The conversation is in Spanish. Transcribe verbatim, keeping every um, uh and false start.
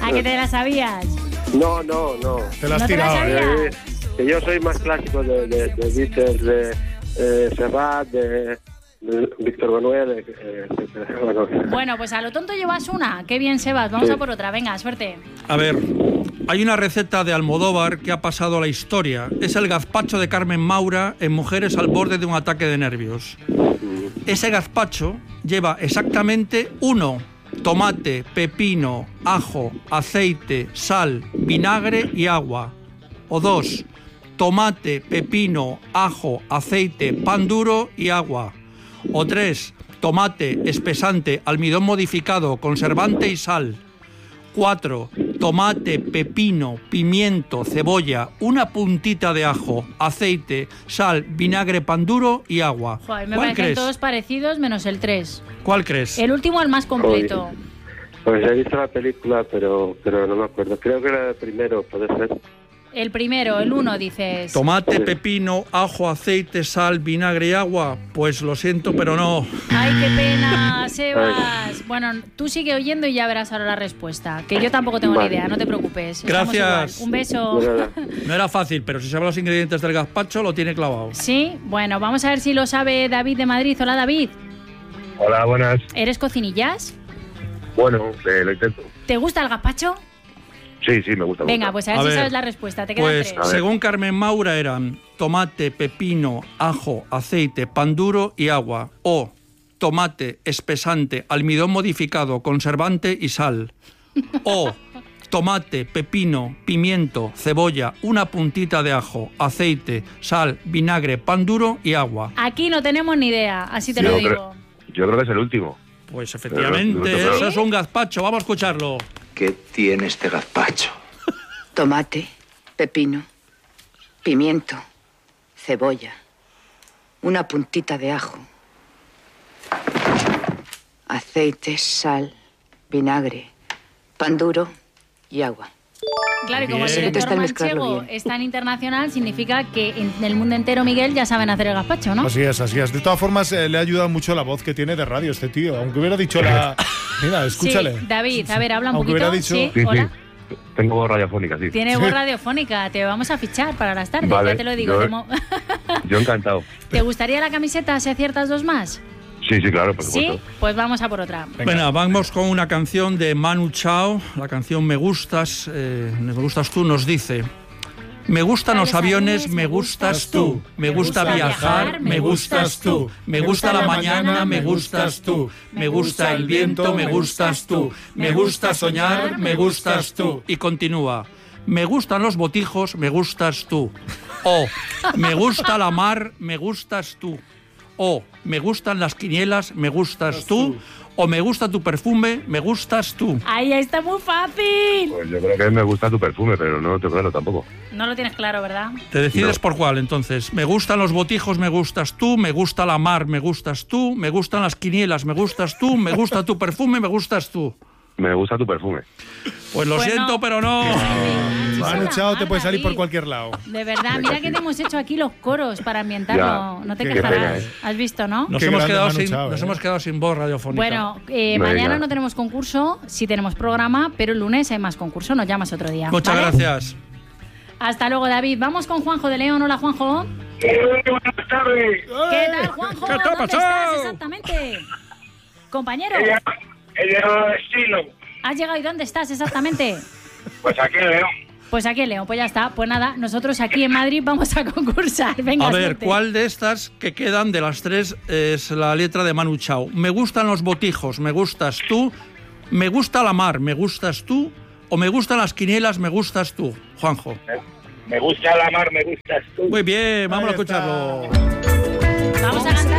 ¿A que te la sabías? No, no, no. Te la has ¿No te la tirado. sabías? Eh, que yo soy más clásico de, de, de Beatles, de eh, Serrat, de, de Víctor Manuel, eh, etcétera. Bueno. Bueno, pues a lo tonto llevas una. Qué bien, Sebas. Vamos Sí. a por otra. Venga, suerte. A ver, hay una receta de Almodóvar que ha pasado a la historia. Es el gazpacho de Carmen Maura en Mujeres al borde de un ataque de nervios. Ese gazpacho lleva exactamente uno: tomate, pepino, ajo, aceite, sal, vinagre y agua. O dos: tomate, pepino, ajo, aceite, pan duro y agua. O tres: tomate, espesante, almidón modificado, conservante y sal. Cuatro: tomate, pepino, pimiento, cebolla, una puntita de ajo, aceite, sal, vinagre, pan duro y agua. Joder, me ¿Cuál parecen crees? todos parecidos menos el tres. ¿Cuál crees? El último, el más completo. Pues he visto la película, pero pero no me acuerdo. Creo que era el primero, puede ser. El primero, el uno, dices. Tomate, pepino, ajo, aceite, sal, vinagre y agua. Pues lo siento, pero no. Ay, qué pena, Sebas. Bueno, tú sigue oyendo y ya verás ahora la respuesta. Que yo tampoco tengo Vale. ni idea, no te preocupes. Estamos Gracias. igual. Un beso. De nada. No era fácil, pero si sabe los ingredientes del gazpacho, lo tiene clavado. Sí, bueno, vamos a ver si lo sabe David de Madrid. Hola, David. Hola, buenas. ¿Eres cocinillas? Bueno, eh, lo intento. ¿Te gusta el gazpacho? Sí, sí, me gusta. me Venga, gusta. pues a ver A si ver, sabes la respuesta. Te quedan Pues tres. según Carmen Maura eran tomate, pepino, ajo, aceite, pan duro y agua. O tomate, espesante, almidón modificado, conservante y sal. O tomate, pepino, pimiento, cebolla, una puntita de ajo, aceite, sal, vinagre, pan duro y agua. Aquí no tenemos ni idea, así te Yo lo creo- digo. Yo creo que es el último. Pues efectivamente, Pero, pero- eso es un gazpacho. Vamos a escucharlo. ¿Qué tiene este gazpacho? Tomate, pepino, pimiento, cebolla, una puntita de ajo, aceite, sal, vinagre, pan duro y agua. Claro, y como el Bien. director Está mezclarlo manchego bien. es tan internacional, significa que en el mundo entero, Miguel, ya saben hacer el gazpacho, ¿no? Así es, así es. De todas formas, eh, le ha ayudado mucho la voz que tiene de radio este tío. Aunque hubiera dicho la... Mira, escúchale. Sí, David, a ver, habla un Aunque poquito. hubiera dicho- Sí, Sí, hola. sí. Tengo voz radiofónica, sí. Tiene voz radiofónica, te vamos a fichar para las tardes, Vale, ya te lo digo. yo- Te, mo- Yo encantado. ¿Te gustaría la camiseta si aciertas dos más? Sí, sí, claro, por Sí, supuesto. pues vamos a por otra. Bueno, vamos con una canción de Manu Chao. La canción Me Gustas, eh, Me Gustas Tú nos dice: me gustan los aviones, me gustas tú. Me gusta viajar, me gustas tú. Me gusta la mañana, me gustas tú. Me gusta el viento, me gustas tú. Me gusta soñar, me gustas tú. Y continúa: me gustan los botijos, me gustas tú. O me gusta la mar, me gustas tú. O me gustan las quinielas, me gustas tú. O me gusta tu perfume, me gustas tú. Ahí está muy fácil. Pues yo creo que me gusta tu perfume, pero no lo tengo claro tampoco. No lo tienes claro, ¿verdad? Te decides No. por cuál, entonces. Me gustan los botijos, me gustas tú. Me gusta la mar, me gustas tú. Me gustan las quinielas, me gustas tú. Me gusta tu perfume, me gustas tú. Me gusta tu perfume. Pues lo Pues siento, no. pero no. Manu Chao te puede salir por David. cualquier lado. De verdad, mira que te hemos hecho aquí los coros para ambientarlo. Ya, No te qué quejarás. pena, ¿eh? ¿Has visto, no? Nos, Qué hemos grande quedado, Manu sin, Chao, nos ¿eh? hemos quedado sin voz radiofónica. Bueno, eh, Venga. mañana no tenemos concurso, sí tenemos programa, pero el lunes hay más concurso, nos llamas otro día. Muchas ¿vale? gracias. Hasta luego, David. Vamos con Juanjo de León. Hola, Juanjo. Buenas tardes. ¿Qué tal, Juanjo? ¿Qué te ha ¿Dónde pasado? estás exactamente? Compañero, He llegado a destino. ¿has llegado y dónde estás exactamente? Pues aquí León. Pues aquí en León, pues ya está. Pues nada, nosotros aquí en Madrid vamos a concursar. Venga, A ver, suerte. ¿cuál de estas que quedan de las tres es la letra de Manu Chao? Me gustan los botijos, me gustas tú. Me gusta la mar, me gustas tú. O me gustan las quinielas, me gustas tú. Juanjo. Me gusta la mar, me gustas tú. Muy bien, vamos Ahí a escucharlo. está. Vamos a cantar